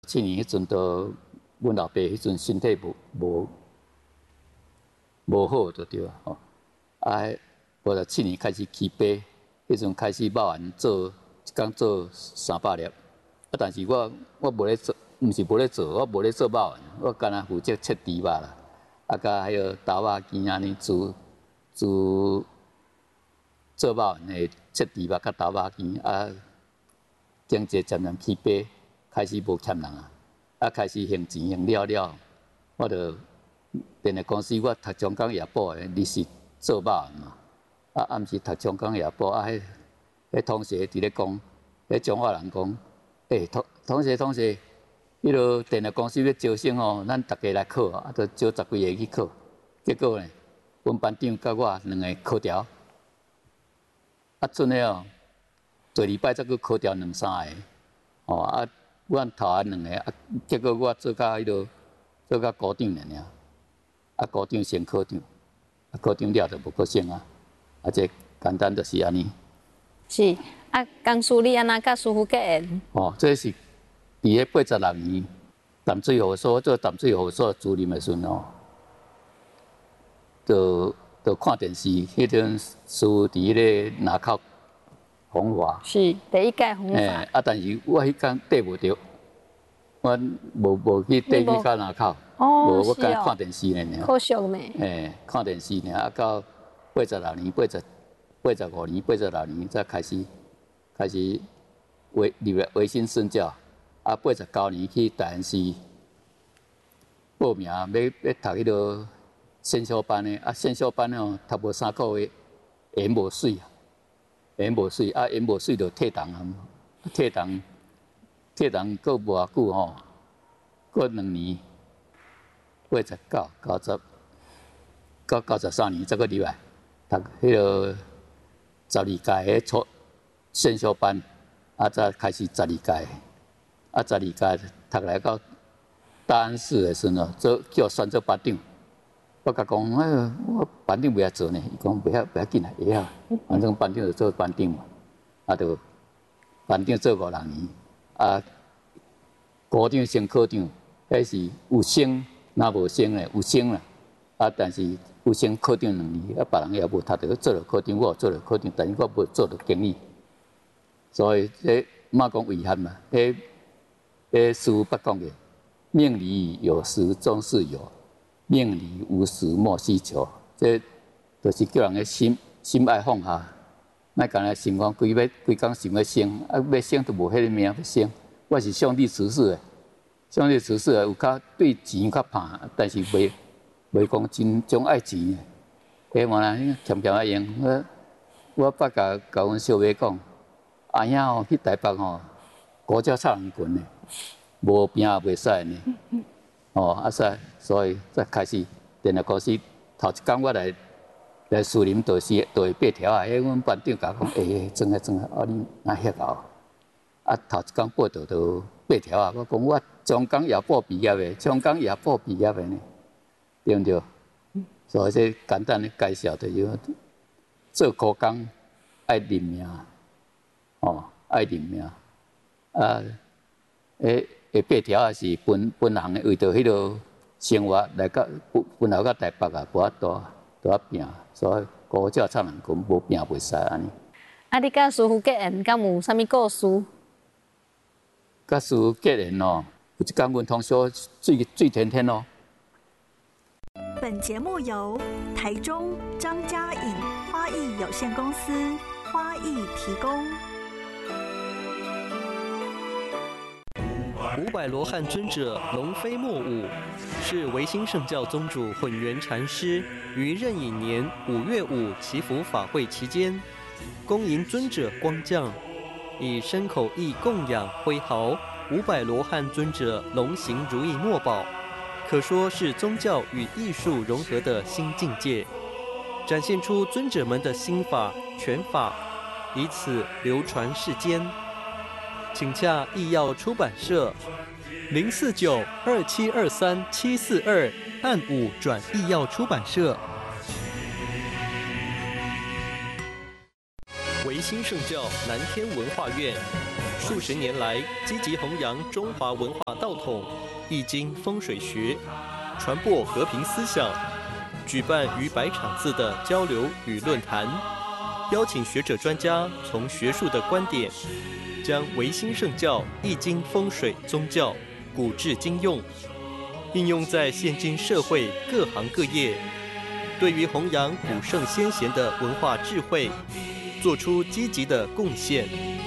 去年迄阵都，阮老爸迄阵身体无好就对啊，吼。啊，无就去年开始起病，迄阵开始肉丸做，一工做300粒。啊，但是我无咧做，毋是无咧做，我无咧做肉丸，我干那负责切猪肉啦，啊，甲迄个豆仔羹安尼做肉丸的切猪肉甲豆仔羹啊，经济渐渐起飞，开始无欠人啊，啊开始还钱还了，我着电力公司我读中港夜报的，日是做肉丸嘛，啊暗时读中港夜报啊，迄同学伫咧讲，迄中华人讲，同学，迄落电力公司要招生哦，咱大家来考啊，着招10几个去考，结果呢，阮班长甲我2个考调。啊，阵个哦，做礼拜才去考调2、3个，哦啊，阮头下2个啊，结果我做到做到股长尔，啊股长升科长，啊科长了就无搁升啊，啊这简单就是安尼。 是啊，江苏你安那甲师傅结缘？ 哦，这是伫个86年淡水河所做淡水河所主任的时阵哦，就看电视，迄阵师傅伫迄个南口红华。 是第一届红华。 啊，但是我迄天缀无着，我无去缀去到南口，无我干看电视呢。 可惜呢。 看电视呢，啊到86年、85年、86年才开始维新顺教，啊89年去大安市报名要读迄个先修班的，啊先修班哦读无3个月，盐无水啊，盐无水就退档啊，退档过无偌久吼，过2年，89、90到93年才搁入来读迄个12届的初先修班，啊才开始12届，啊12届读来到大安市的时阵哦，叫选做班长。我甲讲，我班长袂晓做呢，伊讲袂要紧啦，会晓，反正班长就做班长嘛，啊，就班长做5、6年，啊，科长升科长，迄是有升，若无升咧，有升啦，啊，但是有升科长2年，啊，别人也无读到做了科长，我做了科长，但是我无做到经理，所以这莫讲遗憾嘛，迄师父捌讲嘅，命里有时终是有。命里无时莫须求，这就是叫人个心爱放下，莫干那想讲规工想要升，啊要升都无迄个命要升。我是上帝指示的，上帝指示的有较对钱较怕，但是袂讲真种爱钱的。迄嘛啦，欠啊用。我捌甲阮小妹讲，阿兄吼去台北吼，国家差人群的，无病也袂使呢。哦，啊所以才开始电力公司头一工我来树林就是8条啊，迄阮班长甲我讲，装啊，你哪遐搞？啊头一工报道就8条啊，我讲我中港夜报毕业的，中港夜报毕业的呢，对毋对？所以这简单的介绍就是做苦工爱认命，哦，爱认命，啊，8条也是本行的，为着迄落生活来到分后到台北啊，无法度拼，所以国教差人群无拼袂使安尼。 啊，你甲师傅结缘，敢有啥物故事？ 甲师傅结缘哦，有一工阮同学水甜甜哦。 本节目由台中张家颖花艺有限公司花艺提供。 500罗汉尊者龙飞莫舞，是维新圣教宗主混元禅师于壬寅年5月5祈福法会期间，恭迎尊者光降，以身口意供养挥毫500罗汉尊者龙行如意墨宝，可说是宗教与艺术融合的新境界，展现出尊者们的心法拳法，以此流传世间。请洽艺耀出版社049-2723-742按5转艺耀出版社。 维新圣教南天文化院数十年来积极弘扬中华文化道统、易经风水学，传播和平思想，举办逾100场次的交流与论坛，邀请学者专家从学术的观点，将维新圣教易经风水宗教古至今用，应用在现今社会各行各业，对于弘扬古圣先贤的文化智慧，做出积极的贡献。